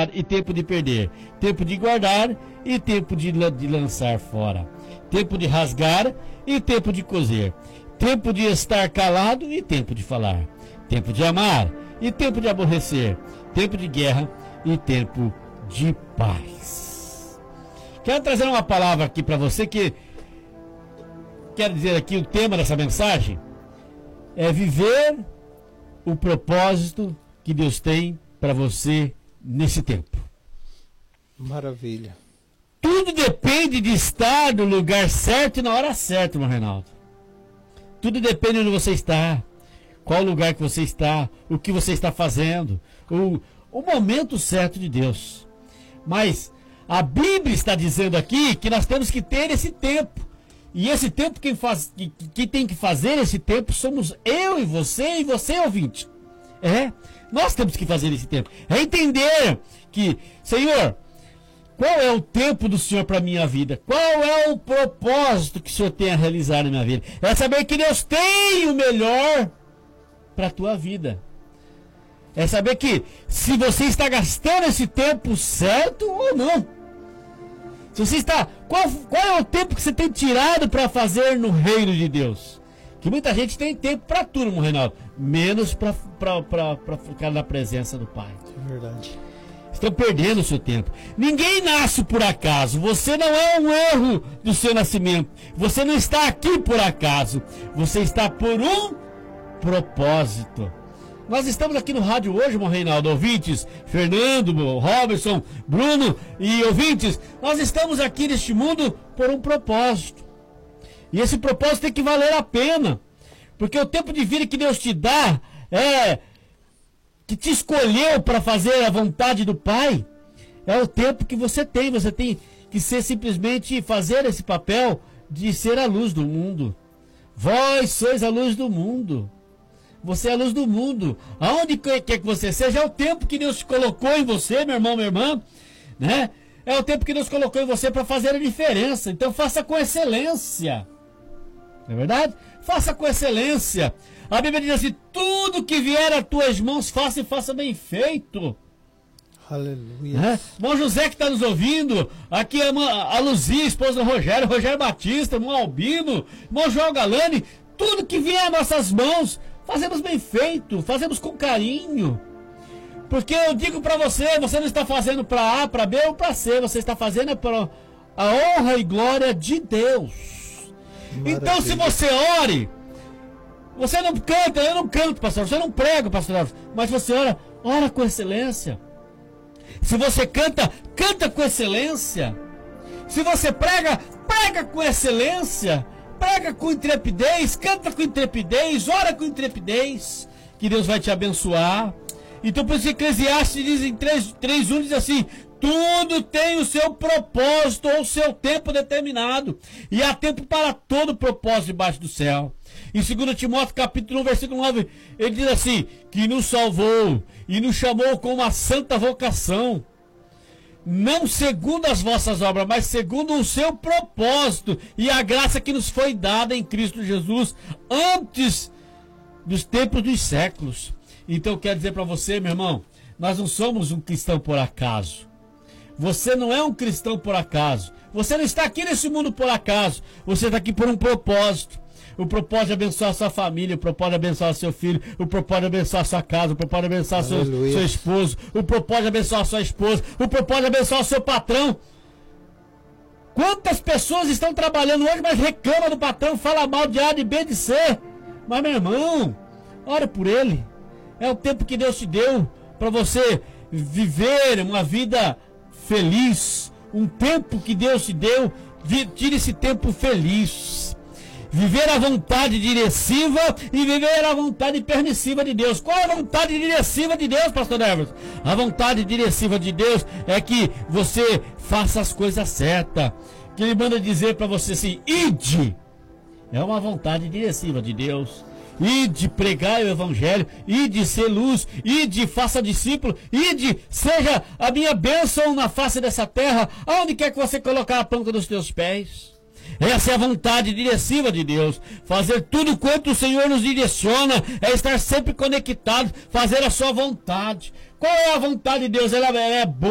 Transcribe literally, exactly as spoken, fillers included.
ganhar e tempo de perder, tempo de guardar e tempo de, de lançar fora, tempo de rasgar e tempo de coser, tempo de estar calado e tempo de falar, tempo de amar e tempo de aborrecer, tempo de guerra e tempo de paz. Quero trazer uma palavra aqui para você que quero dizer aqui, o tema dessa mensagem é viver o propósito que Deus tem para você nesse tempo. Maravilha. Tudo depende de estar no lugar certo e na hora certa, meu Reinaldo. Tudo depende de onde você está, qual lugar que você está, o que você está fazendo, o, o momento certo de Deus. Mas a Bíblia está dizendo aqui que nós temos que ter esse tempo. E esse tempo, quem, faz, quem, quem tem que fazer esse tempo somos eu e você e você, ouvinte. É, nós temos que fazer esse tempo. É entender que, Senhor, qual é o tempo do Senhor para a minha vida? Qual é o propósito que o Senhor tem a realizar na minha vida? É saber que Deus tem o melhor para a tua vida. É saber que se você está gastando esse tempo certo ou não. Se você está, qual, qual é o tempo que você tem tirado para fazer no reino de Deus? Que muita gente tem tempo para tudo, meu Reinaldo, menos para ficar na presença do Pai. É verdade. Estão perdendo o seu tempo. Ninguém nasce por acaso. Você não é um erro do seu nascimento. Você não está aqui por acaso. Você está por um propósito. Nós estamos aqui no rádio hoje, meu Reinaldo, ouvintes, Fernando, Robertson, Bruno e ouvintes. Nós estamos aqui neste mundo por um propósito. E esse propósito tem que valer a pena. Porque o tempo de vida que Deus te dá é... que te escolheu para fazer a vontade do Pai, é o tempo que você tem. Você tem que ser simplesmente fazer esse papel de ser a luz do mundo. Vós sois a luz do mundo. Você é a luz do mundo. Aonde quer que você seja, é o tempo que Deus colocou em você, meu irmão, minha irmã, né? É o tempo que Deus colocou em você para fazer a diferença. Então faça com excelência. Não é verdade? Faça com excelência. A Bíblia diz assim: tudo que vier às tuas mãos, faça e faça bem feito. Aleluia. É? Irmão José que está nos ouvindo, aqui a, a Luzia, esposa do Rogério, Rogério Batista, irmão Albino, irmão João Galani, tudo que vier às nossas mãos, fazemos bem feito, fazemos com carinho. Porque eu digo para você, você não está fazendo para A, para B ou para C, você está fazendo para a honra e glória de Deus. Maravilha. Então se você ore, você não canta, eu não canto, pastor, você não prega, pastor, mas você ora, ora com excelência. Se você canta, canta com excelência. Se você prega, prega com excelência. Prega com intrepidez, canta com intrepidez, ora com intrepidez, que Deus vai te abençoar. Então por isso Eclesiastes diz em três um, diz assim: tudo tem o seu propósito ou o seu tempo determinado, e há tempo para todo propósito debaixo do céu. Em dois Timóteo capítulo um, versículo nove, ele diz assim: que nos salvou e nos chamou com uma santa vocação, não segundo as vossas obras, mas segundo o seu propósito e a graça que nos foi dada em Cristo Jesus antes dos tempos dos séculos. Então eu quero dizer para você, meu irmão, nós não somos um cristão por acaso. Você não é um cristão por acaso. Você não está aqui nesse mundo por acaso. Você está aqui por um propósito. O propósito de abençoar a sua família, o propósito de abençoar seu filho, o propósito de abençoar a sua casa, o propósito de abençoar seu, seu esposo, o propósito de abençoar a sua esposa, o propósito de abençoar o seu patrão. Quantas pessoas estão trabalhando hoje, mas reclamam do patrão, fala mal de A, de B, de C. Mas, meu irmão, ora por ele. É o tempo que Deus te deu para você viver uma vida feliz. Um tempo que Deus te deu, tire esse tempo feliz. Viver a vontade diretiva e viver a vontade permissiva de Deus. Qual é a vontade diretiva de Deus, pastor Everton? A vontade diretiva de Deus é que você faça as coisas certas. Que ele manda dizer para você assim: ide. É uma vontade diretiva de Deus. Ide pregar o evangelho, ide ser luz, ide faça discípulo, ide seja a minha bênção na face dessa terra, aonde quer que você colocar a planta dos teus pés. Essa é a vontade diretiva de Deus. Fazer tudo quanto o Senhor nos direciona é estar sempre conectado, fazer a sua vontade. Qual é a vontade de Deus? Ela é boa.